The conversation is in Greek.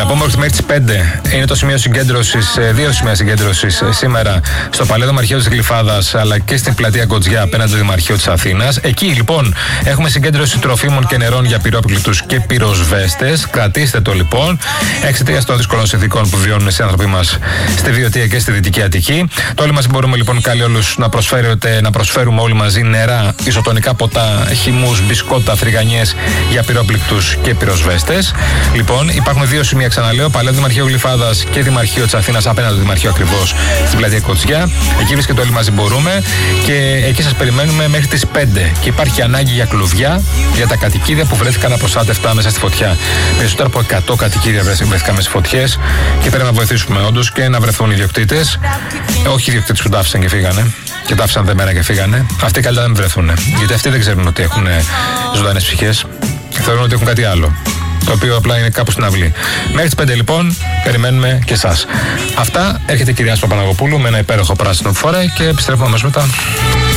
Να πούμε ότι μέχρι τις 5 είναι το σημείο συγκέντρωσης, δύο σημεία συγκέντρωσης σήμερα στο Παλαιό Δημαρχείο της Γλυφάδας αλλά και στην πλατεία Κοτζιά απέναντι στο Δημαρχείο της Αθήνας. Εκεί λοιπόν έχουμε συγκέντρωση τροφίμων και νερών για πυρόπληκτους και πυροσβέστες. Κρατήστε το λοιπόν, εξαιτίας των δύσκολων συνθηκών που βιώνουν οι άνθρωποι μας στη Βιωτία και στη Δυτική Αττική. Το όλοι μαζί μπορούμε λοιπόν καλεί όλους να προσφέρουμε όλοι μαζί νερά, ισοτονικά ποτά, χυμούς, μπισκότα, φρυγανιές για πυρόπληκτους και πυροσβέστες. Λοιπόν, υπάρχουν δύο σημεία, ξαναλέω, Παλαιό Δημαρχείο Γλυφάδας και Δημαρχείο της Αθήνας, απέναντι στο Δημαρχείο ακριβώς, στην πλατεία Κοτζιά. Εκεί βρίσκεται όλοι μαζί μπορούμε και εκεί σας περιμένουμε μέχρι τις 5. Και υπάρχει ανάγκη για κλουβιά για τα κατοικίδια που βρέθηκαν απροστάτευτα μέσα στη φωτιά. Περισσότερο από 100 κατοικίδια βρέθηκαν μέσα στις φωτιές και πρέπει να βοηθήσουμε όντως και να βρεθούν οι ιδιοκτήτες. Όχι οι ιδιοκτήτες που τα άφησαν και φύγανε και τα άφησαν δεμένα και φύγανε. Αυτοί καλύτερα να μην βρεθούν. Γιατί αυτοί δεν ξέρουν ότι έχουν ζωντανές ψυχές. Θεωρούν ότι έχουν κάτι άλλο, το οποίο απλά είναι κάπου στην αυλή. Μέχρι τις 5 λοιπόν περιμένουμε και εσάς. Αυτά, έρχεται η κυρία Παπαναγοπούλου με ένα υπέροχο πράσινο φορέ και επιστρέφουμε αμέσως μετά.